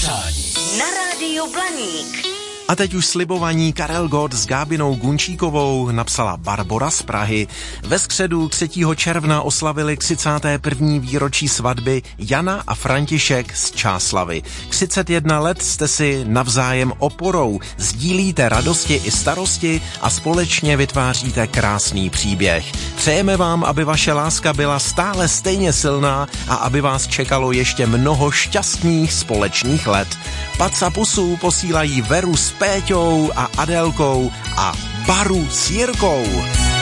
přání na rádiu Blaník. A teď už slibovaní Karel Gott s Gábinou Gunčíkovou napsala Barbora z Prahy. Ve středu 3. června oslavili 31. výročí svatby Jana a František z Čáslavy. 31 let jste si navzájem oporou, sdílíte radosti i starosti a společně vytváříte krásný příběh. Přejeme vám, aby vaše láska byla stále stejně silná a aby vás čekalo ještě mnoho šťastných společných let. Pac a pusu posílají Veru s Péťou a Adélkou a Baru s Jirkou.